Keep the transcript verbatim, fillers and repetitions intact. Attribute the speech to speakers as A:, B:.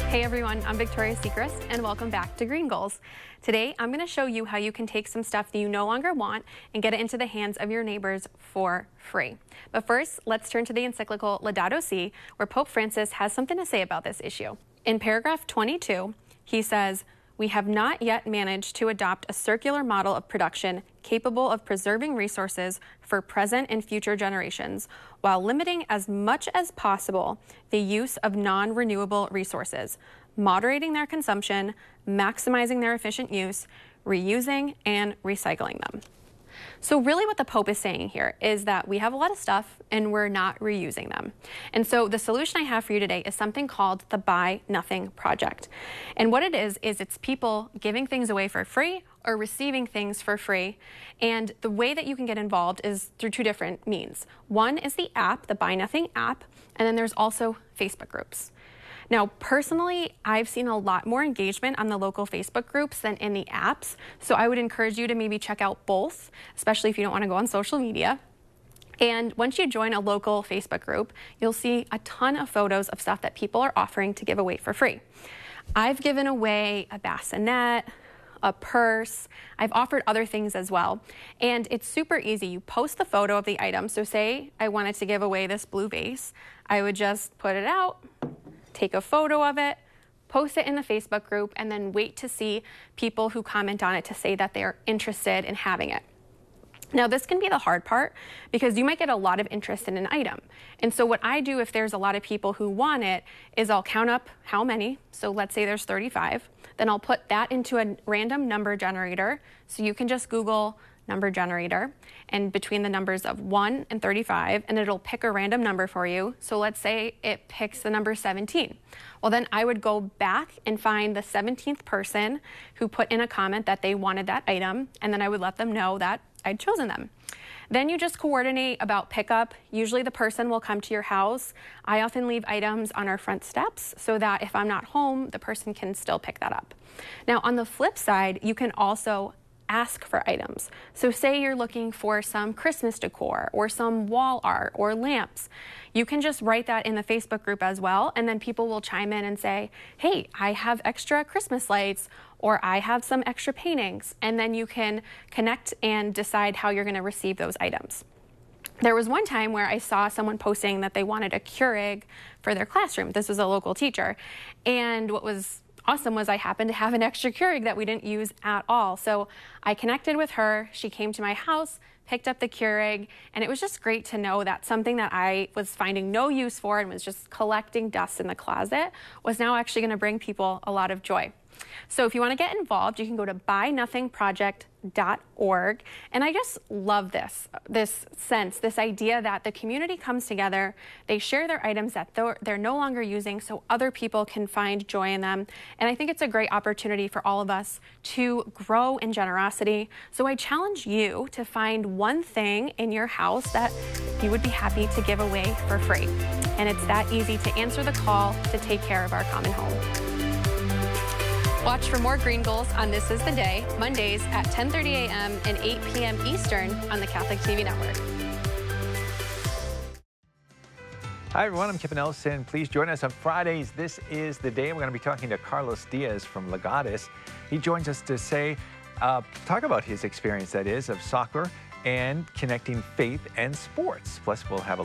A: Hey everyone, I'm Victoria Sechrist and welcome back to Green Goals. Today I'm going to show you how you can take some stuff that you no longer want and get it into the hands of your neighbors for free. But first, let's turn to the encyclical Laudato Si, where Pope Francis has something to say about this issue. In paragraph twenty-two, he says, "We have not yet managed to adopt a circular model of production capable of preserving resources for present and future generations, while limiting as much as possible the use of non-renewable resources, moderating their consumption, maximizing their efficient use, reusing, and recycling them." So really what the Pope is saying here is that we have a lot of stuff and we're not reusing them. And so the solution I have for you today is something called the Buy Nothing Project. And what it is, is it's people giving things away for free or receiving things for free. And the way that you can get involved is through two different means. One is the app, the Buy Nothing app, and then there's also Facebook groups. Now, personally, I've seen a lot more engagement on the local Facebook groups than in the apps, so I would encourage you to maybe check out both, especially if you don't want to go on social media. And once you join a local Facebook group, you'll see a ton of photos of stuff that people are offering to give away for free. I've given away a bassinet, a purse. I've offered other things as well. And it's super easy. You post the photo of the item. So say I wanted to give away this blue vase. I would just put it out, take a photo of it, post it in the Facebook group, and then wait to see people who comment on it to say that they're interested in having it. Now, this can be the hard part because you might get a lot of interest in an item. And so what I do if there's a lot of people who want it is I'll count up how many. So let's say there's thirty-five. Then I'll put that into a random number generator. So you can just Google number generator and between the numbers of one and thirty-five, and it'll pick a random number for you. So let's say it picks the number seventeen. Well, then I would go back and find the seventeenth person who put in a comment that they wanted that item, and then I would let them know that I'd chosen them. Then you just coordinate about pickup. Usually the person will come to your house. I often leave items on our front steps so that if I'm not home, the person can still pick that up. Now, on the flip side, you can also ask for items. So say you're looking for some Christmas decor or some wall art or lamps. You can just write that in the Facebook group as well, and then people will chime in and say, hey, I have extra Christmas lights, or I have some extra paintings, and then you can connect and decide how you're going to receive those items. There was one time where I saw someone posting that they wanted a Keurig for their classroom. This was a local teacher, and what was awesome was I happened to have an extra Keurig that we didn't use at all. So I connected with her. She came to my house, picked up the Keurig, and it was just great to know that something that I was finding no use for and was just collecting dust in the closet was now actually going to bring people a lot of joy. So if you want to get involved, you can go to buy nothing project dot org. And I just love this, this sense, this idea that the community comes together, they share their items that they're no longer using so other people can find joy in them. And I think it's a great opportunity for all of us to grow in generosity. So I challenge you to find one thing in your house that you would be happy to give away for free. And it's that easy to answer the call to take care of our common home. Watch for more Green Goals on This Is the Day, Mondays at ten thirty a m and eight p m Eastern on the Catholic T V Network.
B: Hi everyone, I'm Kip Nelson. Please join us on Fridays. This is the day. We're going to be talking to Carlos Diaz from Legatus. He joins us to say, uh, talk about his experience, that is, of soccer and connecting faith and sports. Plus, we'll have a